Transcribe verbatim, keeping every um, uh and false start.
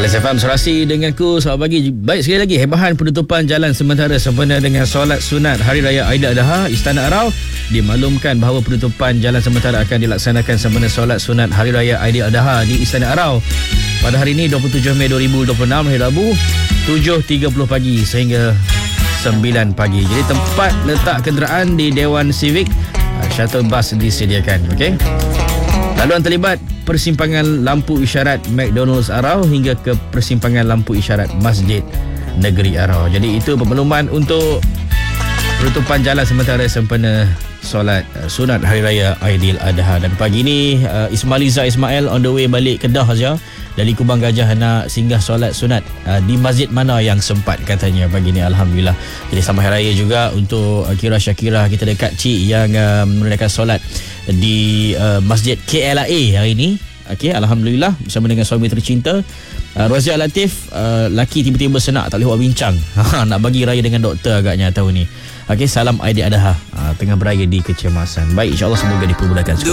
Yes, F M Serasi denganku. Selamat pagi. Baik, sekali lagi, hebahan penutupan jalan sementara sempena dengan solat sunat Hari Raya Aidiladha. Istana Arau dimaklumkan bahawa penutupan jalan sementara akan dilaksanakan sempena solat sunat Hari Raya Aidiladha di Istana Arau pada hari ini dua puluh tujuh Mei dua ribu dua puluh enam, hari Rabu, tujuh tiga puluh pagi sehingga sembilan pagi. Jadi tempat letak kenderaan di Dewan Civic, shuttle bus disediakan. Okey. Laluan terlibat persimpangan lampu isyarat McDonald's Arau hingga ke persimpangan lampu isyarat Masjid Negeri Arau. Jadi itu pengumuman untuk penutupan jalan sementara sempena solat uh, sunat Hari Raya Aidiladha. Dan pagi ini uh, Ismailiza Ismail on the way balik Kedah saja dari Kubang Gajah nak singgah solat sunat uh, di masjid mana yang sempat katanya pagi ini. Alhamdulillah. Jadi selamat Hari Raya juga untuk uh, Kira Syakira kita dekat Cik yang uh, menunaikan solat di uh, Masjid K L A hari ini. Okey, alhamdulillah bersama dengan suami tercinta. Uh, Rozia Latif, uh, laki tiba-tiba senak tak boleh buat bincang. Nak bagi raya dengan doktor agaknya tahun ni. Okey, salam Aidiladha. Uh, tengah beraya di kecemasan. Baik, insya-Allah semoga dipermudahkan.